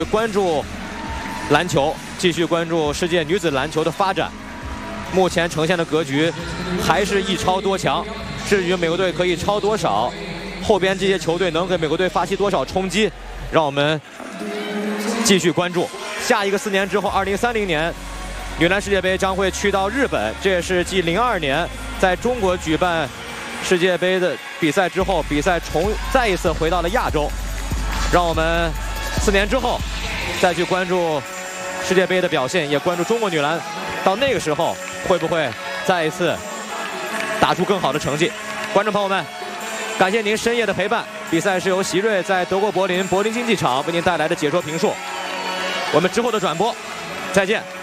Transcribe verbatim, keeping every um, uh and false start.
关注篮球，继续关注世界女子篮球的发展。目前呈现的格局还是一超多强。至于美国队可以超多少，后边这些球队能给美国队发起多少冲击，让我们继续关注。下一个四年之后，二零三零年，女篮世界杯将会去到日本，这也是继零二年在中国举办世界杯的比赛之后，比赛重再一次回到了亚洲。让我们四年之后再去关注世界杯的表现，也关注中国女篮到那个时候会不会再一次打出更好的成绩。观众朋友们，感谢您深夜的陪伴。比赛是由席瑞在德国柏林柏林竞技场为您带来的解说评述。我们之后的转播再见。